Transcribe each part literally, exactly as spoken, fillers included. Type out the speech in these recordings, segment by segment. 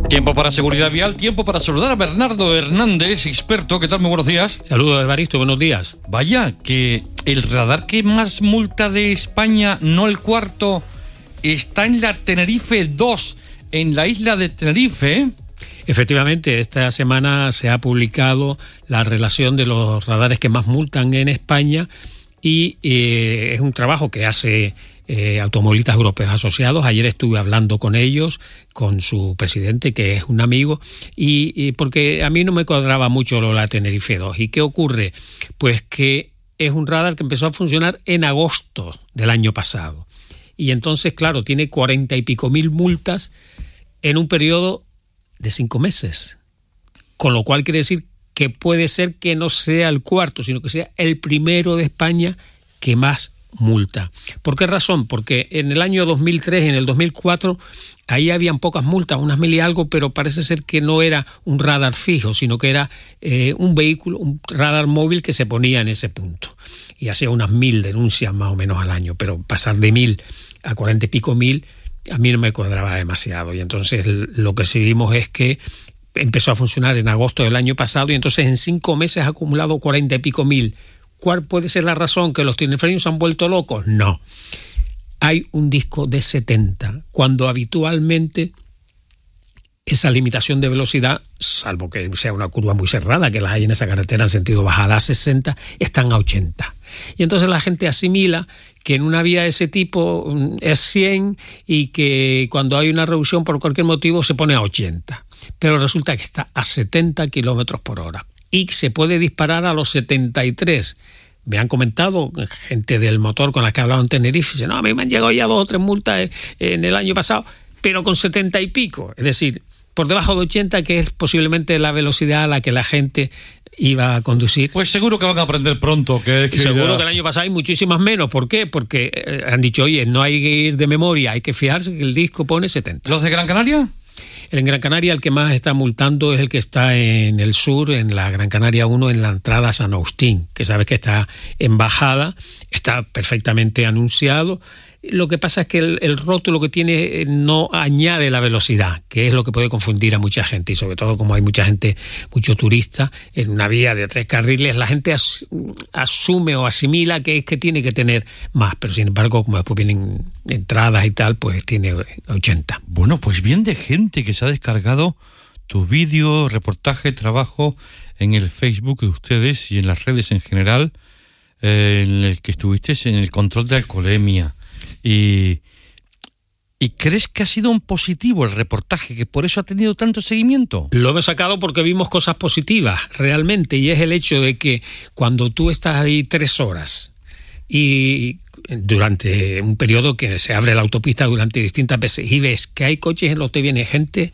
Tiempo para seguridad vial, tiempo para saludar a Bernardo Hernández, experto. ¿Qué tal? Muy buenos días. Saludos, Evaristo, buenos días. Vaya, que el radar que más multa de España, no el cuarto, está en la Tenerife dos, en la isla de Tenerife. Efectivamente, esta semana se ha publicado la relación de los radares que más multan en España y eh, es un trabajo que hace eh, Automovilistas Europeos Asociados. Ayer estuve hablando con ellos, con su presidente, que es un amigo, y, y porque a mí no me cuadraba mucho lo de la Tenerife dos. ¿Y qué ocurre? Pues que es un radar que empezó a funcionar en agosto del año pasado. Y entonces, claro, tiene cuarenta y pico mil multas en un periodo de cinco meses. Con lo cual quiere decir que puede ser que no sea el cuarto, sino que sea el primero de España que más multa. ¿Por qué razón? Porque en el año dos mil tres y en el dos mil cuatro ahí habían pocas multas, unas mil y algo, pero parece ser que no era un radar fijo, sino que era eh, un vehículo, un radar móvil que se ponía en ese punto. Y hacía unas mil denuncias más o menos al año, pero pasar de mil a cuarenta y pico mil a mí no me cuadraba demasiado. Y entonces lo que sí vimos es que empezó a funcionar en agosto del año pasado y entonces en cinco meses ha acumulado cuarenta y pico mil. ¿Cuál puede ser la razón? ¿Que los tinefreños se han vuelto locos? No. Hay un disco de setenta, cuando habitualmente esa limitación de velocidad, salvo que sea una curva muy cerrada, que las hay en esa carretera en sentido bajada a sesenta, están a ochenta. Y entonces la gente asimila que en una vía de ese tipo es cien y que cuando hay una reducción por cualquier motivo se pone a ochenta. Pero resulta que está a setenta kilómetros por hora y se puede disparar a los setenta y tres. Me han comentado gente del motor con la que he hablado en Tenerife, dice, no, a mí me han llegado ya dos o tres multas en el año pasado, pero con setenta y pico. Es decir, por debajo de ochenta, que es posiblemente la velocidad a la que la gente iba a conducir. Pues seguro que van a aprender pronto. Que, que seguro ya... que el año pasado hay muchísimas menos. ¿Por qué? Porque eh, han dicho, oye, no hay que ir de memoria, hay que fijarse que el disco pone setenta. ¿Los de Gran Canaria? En Gran Canaria el que más está multando es el que está en el sur, en la Gran Canaria uno, en la entrada a San Agustín, que sabes que está en bajada, está perfectamente anunciado. Lo que pasa es que el, el rótulo que tiene no añade la velocidad, que es lo que puede confundir a mucha gente, y sobre todo como hay mucha gente, mucho turista, en una vía de tres carriles, la gente as, asume o asimila que es que tiene que tener más, pero sin embargo, como después vienen entradas y tal, pues tiene ochenta. Bueno, pues bien de gente que se ha descargado tu vídeo, reportaje, trabajo en el Facebook de ustedes y en las redes en general, eh, en el que estuviste en el control de alcoholemia. Y, ¿Y crees que ha sido un positivo el reportaje, que por eso ha tenido tanto seguimiento? Lo hemos sacado porque vimos cosas positivas, realmente, y es el hecho de que cuando tú estás ahí tres horas y durante un periodo que se abre la autopista durante distintas veces y ves que hay coches en los que viene gente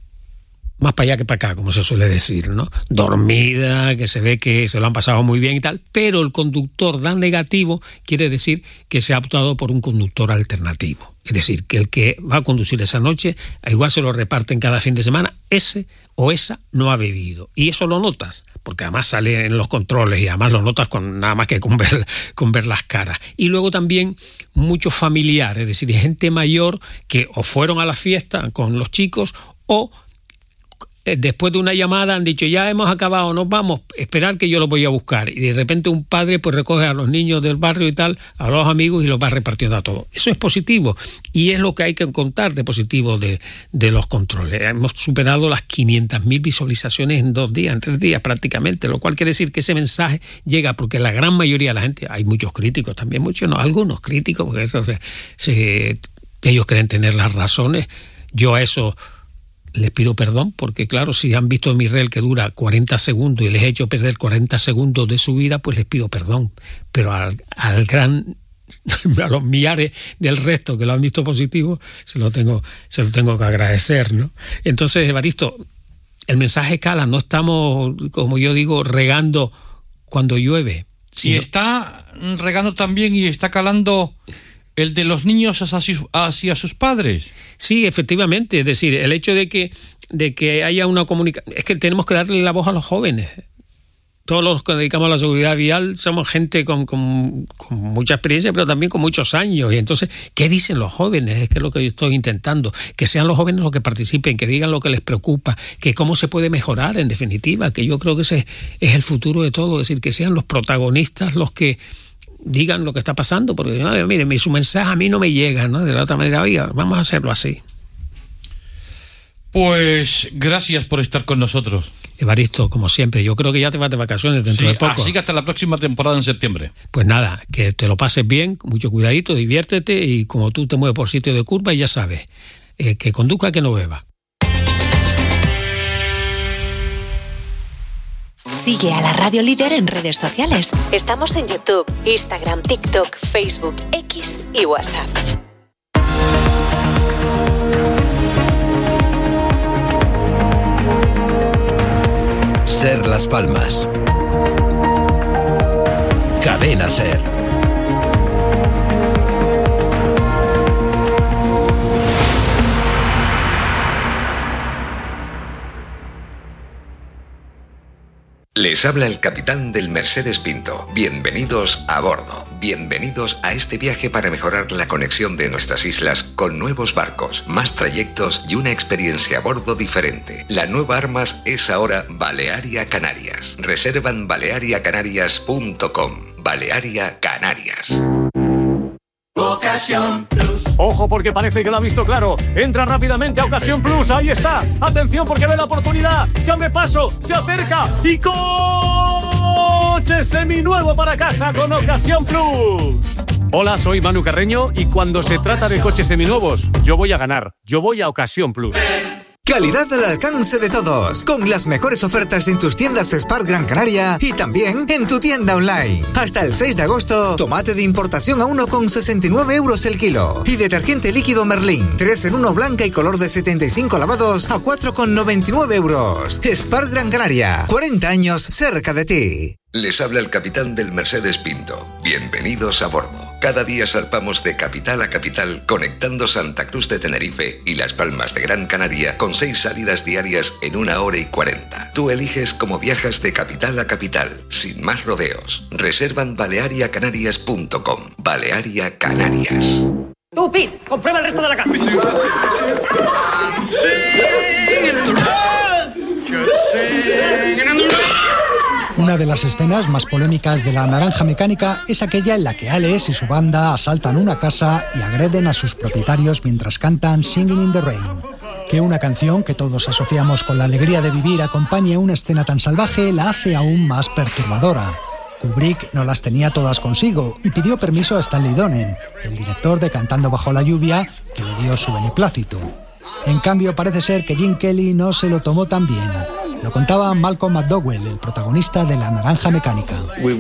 más para allá que para acá, como se suele decir, ¿no? Dormida, que se ve que se lo han pasado muy bien y tal, pero el conductor da negativo, quiere decir que se ha optado por un conductor alternativo. Es decir, que el que va a conducir esa noche, igual se lo reparten cada fin de semana, ese o esa no ha bebido. Y eso lo notas, porque además sale en los controles y además lo notas con nada más que con ver, con ver las caras. Y luego también muchos familiares, es decir, gente mayor que o fueron a la fiesta con los chicos o después de una llamada han dicho, ya hemos acabado, nos vamos, esperar que yo los voy a buscar. Y de repente un padre pues recoge a los niños del barrio y tal, a los amigos y los va repartiendo a todos. Eso es positivo y es lo que hay que contar de positivo de, de los controles. Hemos superado las quinientas mil visualizaciones en dos días, en tres días prácticamente, lo cual quiere decir que ese mensaje llega porque la gran mayoría de la gente, hay muchos críticos también, muchos no, algunos críticos, porque eso se, se, ellos creen tener las razones. Yo a eso les pido perdón porque, claro, si han visto mi reel que dura cuarenta segundos y les he hecho perder cuarenta segundos de su vida, pues les pido perdón. Pero al, al gran, a los millares del resto que lo han visto positivo, se lo tengo, se lo tengo que agradecer, ¿no? Entonces, Evaristo, el mensaje cala, no estamos, como yo digo, regando cuando llueve. Si sino... está regando también y está calando el de los niños hacia, hacia sus padres. Sí, efectivamente, es decir, el hecho de que, de que haya una comunicación, es que tenemos que darle la voz a los jóvenes. todos los que dedicamos a la seguridad vial somos gente con, con, con mucha experiencia, pero también con muchos años. Y entonces, ¿qué dicen los jóvenes? Es que es lo que yo estoy intentando. Que sean los jóvenes los que participen, que digan lo que les preocupa, que cómo se puede mejorar, en definitiva, que yo creo que ese es el futuro de todo. Es decir, que sean los protagonistas los que digan lo que está pasando, porque no, miren, su mensaje a mí no me llega, ¿no? De la otra manera, oiga, vamos a hacerlo así. Pues gracias por estar con nosotros. Evaristo, como siempre, yo creo que ya te vas de vacaciones dentro sí, de poco. Así que hasta la próxima temporada en septiembre. Pues nada, que te lo pases bien, con mucho cuidadito, diviértete, y como tú te mueves por sitio de curva, ya sabes, eh, que conduzca, que no beba. Sigue a la Radio Líder en redes sociales. Estamos en YouTube, Instagram, TikTok, Facebook, X y WhatsApp. Ser Las Palmas. Cadena Ser. Les habla el capitán del Mercedes Pinto. Bienvenidos a bordo. Bienvenidos a este viaje para mejorar la conexión de nuestras islas con nuevos barcos, más trayectos y una experiencia a bordo diferente. La nueva Armas es ahora Balearia Canarias. Reserva en balearia canarias punto com. Balearia Canarias. Ocasión Plus. Ojo, porque parece que lo ha visto claro. Entra rápidamente a Ocasión Plus. Ahí está. Atención, porque ve la oportunidad. Se abre paso, se acerca y coche seminuevo para casa con Ocasión Plus. Hola, soy Manu Carreño y cuando se trata de coches seminuevos, yo voy a ganar. Yo voy a Ocasión Plus. Calidad al alcance de todos, con las mejores ofertas en tus tiendas Spar Gran Canaria y también en tu tienda online. Hasta el seis de agosto, tomate de importación a uno con sesenta y nueve euros el kilo y detergente líquido Merlin, tres en uno blanca y color de setenta y cinco lavados a cuatro con noventa y nueve euros. Spar Gran Canaria, cuarenta años cerca de ti. Les habla el capitán del Mercedes Pinto. Bienvenidos a bordo. Cada día zarpamos de capital a capital, conectando Santa Cruz de Tenerife y Las Palmas de Gran Canaria con seis salidas diarias en una hora y cuarenta. Tú eliges cómo viajas de capital a capital, sin más rodeos. Reserva en balearia canarias punto com. Balearia Canarias. Tú, Pete, comprueba el resto de la casa. Una de las escenas más polémicas de La Naranja Mecánica es aquella en la que Alex y su banda asaltan una casa y agreden a sus propietarios mientras cantan Singing in the Rain. Que una canción que todos asociamos con la alegría de vivir acompañe a una escena tan salvaje la hace aún más perturbadora. Kubrick no las tenía todas consigo y pidió permiso a Stanley Donen, el director de Cantando bajo la lluvia, que le dio su beneplácito. En cambio, parece ser que Gene Kelly no se lo tomó tan bien. Lo contaba Malcolm McDowell, el protagonista de La Naranja Mecánica.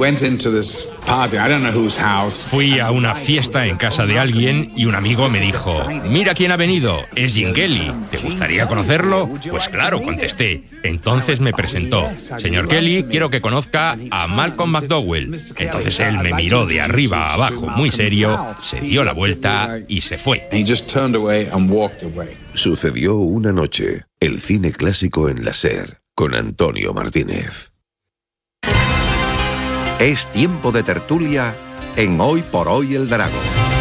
Fui a una fiesta en casa de alguien y un amigo me dijo: mira quién ha venido, es Gene Kelly, ¿te gustaría conocerlo? Pues claro, contesté. Entonces me presentó: señor Kelly, quiero que conozca a Malcolm McDowell. Entonces él me miró de arriba a abajo muy serio, se dio la vuelta y se fue. Sucedió una noche, el cine clásico en la SER, con Antonio Martínez. Es tiempo de tertulia en Hoy por Hoy el Drago.